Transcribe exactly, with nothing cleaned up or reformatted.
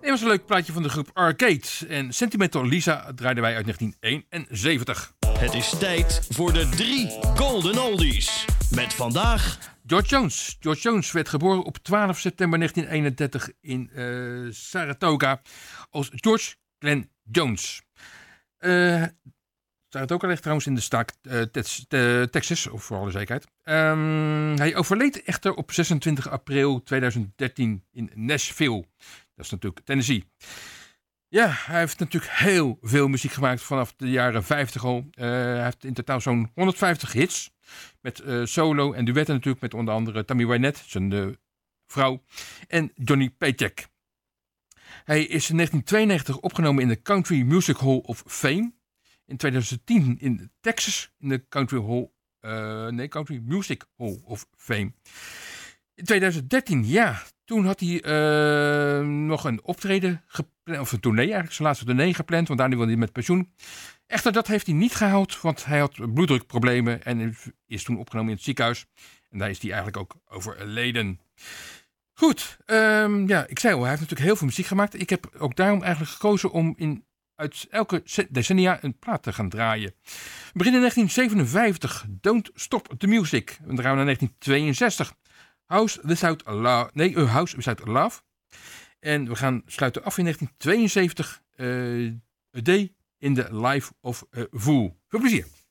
Dit was een leuk plaatje van de groep Arcade. En Sentimental Lisa draaiden wij uit negentien eenenzeventig. Het is tijd voor de drie Golden Oldies. Met vandaag... George Jones. George Jones werd geboren op twaalf september negentien eenendertig in uh, Saratoga als George Glenn Jones. Uh, Saratoga ligt trouwens in de staat uh, te- te- Texas, of voor alle zekerheid. Um, hij overleed echter op zesentwintig april tweeduizend dertien in Nashville. Dat is natuurlijk Tennessee. Ja, hij heeft natuurlijk heel veel muziek gemaakt vanaf de jaren vijftig al. Uh, hij heeft in totaal zo'n honderdvijftig hits. Met uh, solo en duetten natuurlijk met onder andere Tammy Wynette, zijn uh, vrouw, en Johnny Paycheck. Hij is in negentien tweeënnegentig opgenomen in de Country Music Hall of Fame. In tweeduizend tien in Texas in de Country Hall, uh, nee, Country Music Hall of Fame. In tweeduizend dertien, ja, toen had hij uh, nog een optreden gepland, of een tournee eigenlijk, zijn laatste tournee gepland, want daarna wilde hij met pensioen. Echter, dat heeft hij niet gehaald, want hij had bloeddrukproblemen en is toen opgenomen in het ziekenhuis. En daar is hij eigenlijk ook overleden. Goed, um, ja, ik zei al, hij heeft natuurlijk heel veel muziek gemaakt. Ik heb ook daarom eigenlijk gekozen om in, uit elke decennia een plaat te gaan draaien. We beginnen in negentien zevenenvijftig, Don't Stop the Music. We draaien naar negentien tweeënzestig, House Without Love. Nee, uh, House Without Love. En we gaan sluiten af in negentien tweeënzeventig, uh, A Day in the Life of a Fool. Veel plezier.